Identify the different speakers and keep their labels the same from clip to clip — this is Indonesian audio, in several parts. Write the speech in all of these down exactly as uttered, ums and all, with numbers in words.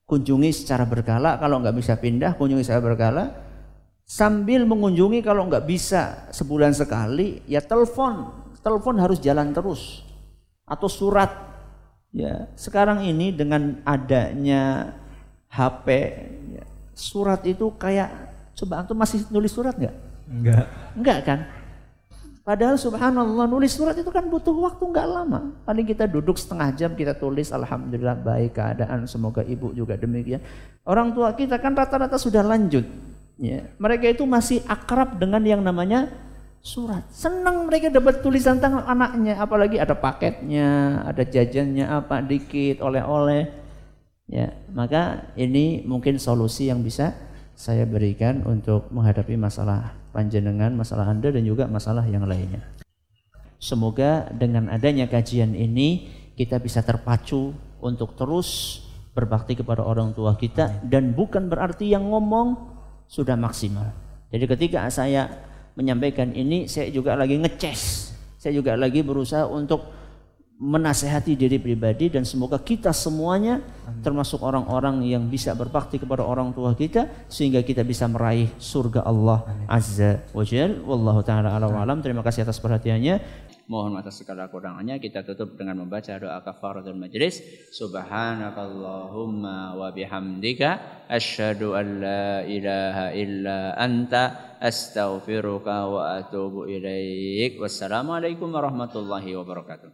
Speaker 1: kunjungi secara berkala, kalau nggak bisa pindah kunjungi secara berkala. Sambil mengunjungi kalau nggak bisa sebulan sekali, ya telepon, telepon harus jalan terus atau surat. Ya, sekarang ini dengan adanya H P, ya, surat itu kayak, coba antum masih nulis surat nggak?
Speaker 2: Enggak.
Speaker 1: Enggak kan? Padahal subhanallah nulis surat itu kan butuh waktu nggak lama. Paling kita duduk setengah jam kita tulis alhamdulillah baik keadaan, semoga ibu juga demikian. Orang tua kita kan rata-rata sudah lanjut. Ya, mereka itu masih akrab dengan yang namanya surat. Senang mereka dapat tulisan tangan anaknya, apalagi ada paketnya, ada jajannya apa dikit, oleh-oleh. Ya, maka ini mungkin solusi yang bisa saya berikan untuk menghadapi masalah panjenengan, masalah Anda dan juga masalah yang lainnya. Semoga dengan adanya kajian ini kita bisa terpacu untuk terus berbakti kepada orang tua kita, dan bukan berarti yang ngomong sudah maksimal. Jadi ketika saya menyampaikan ini, saya juga lagi ngeces, saya juga lagi berusaha untuk menasehati diri pribadi, dan semoga kita semuanya termasuk orang-orang yang bisa berbakti kepada orang tua kita sehingga kita bisa meraih surga Allah Azza wa Jalla. Wallahu taala a'lam wa alam. Terima kasih atas perhatiannya. Mohon atas segala kurangannya, kita tutup dengan membaca doa kafaratul majlis. Subhanakallahumma wa bihamdika asyhadu an la ilaha illa anta astaghfiruka wa atubu ilaik. Wassalamualaikum warahmatullahi wabarakatuh.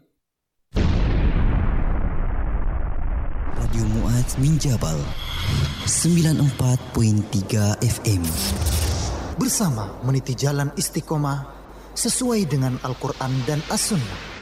Speaker 3: Radio Mu'adz min Jabal sembilan puluh empat koma tiga F M.
Speaker 4: Bersama meniti jalan istiqomah sesuai dengan Al-Quran dan As-Sunnah.